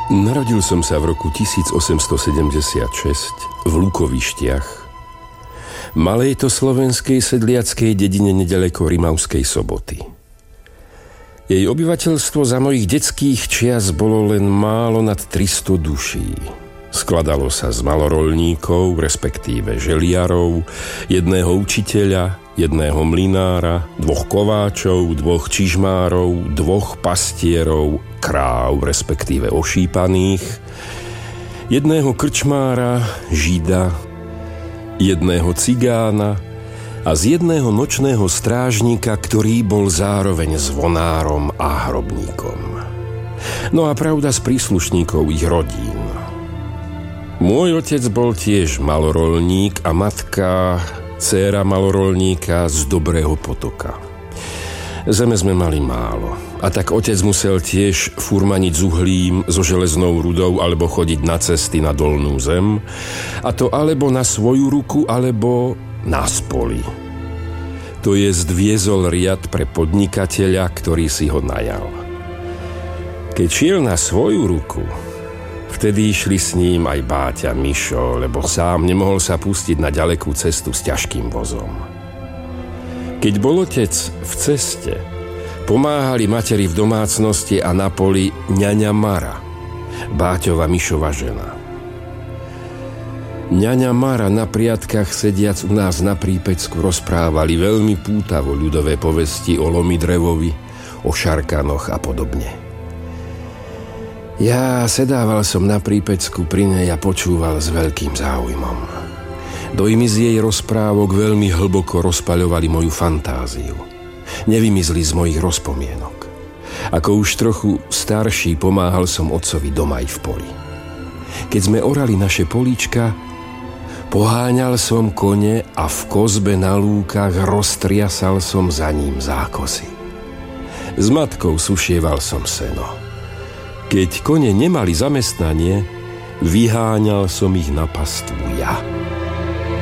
Narodil som sa v roku 1876 v Lukovištiach, malej to slovenskej sedliackej dedine nedaleko Rimavskej Soboty. Jej obyvateľstvo za mojich detských čias bolo len málo nad 300 duší. Skladalo sa z malorolníkov, respektíve želiarov, jedného učiteľa, jedného mlynára, 2 kováčov, 2 čižmárov, 2 pastierov, kráv, respektíve ošípaných, jedného krčmára, žida, jedného cigána a z jedného nočného strážnika, ktorý bol zároveň zvonárom a hrobníkom. No a pravda z príslušníkov ich rodín. Môj otec bol tiež malorolník a matka dcéra malorolníka z Dobrého Potoka. Zeme sme mali málo, a tak otec musel tiež furmaniť s uhlím, so železnou rudou alebo chodiť na cesty na dolnú zem, a to alebo na svoju ruku, alebo na spoli. To jest viezol riad pre podnikateľa, ktorý si ho najal. Keď šiel na svoju ruku, vtedy išli s ním aj Báťa, Mišo, lebo sám nemohol sa pustiť na ďalekú cestu s ťažkým vozom. Keď bol otec v ceste, pomáhali materi v domácnosti a na poli ňaňa Mara, Báťova Mišova žena. Ňaňa Mara na priatkách sediac u nás na Prípecku rozprávali veľmi pútavo ľudové povesti o lomi drevovi, o šarkanoch a podobne. Ja sedával som na Prípecku pri nej a počúval s veľkým záujmom. Dojmy z jej rozprávok veľmi hlboko rozpaľovali moju fantáziu. Nevymizli z mojich rozpomienok. Ako už trochu starší pomáhal som otcovi doma aj v poli. Keď sme orali naše políčka, poháňal som kone a v kozbe na lúkach roztriasal som za ním zákosy. S matkou sušieval som seno. Keď kone nemali zamestnanie, vyháňal som ich na pastvu ja.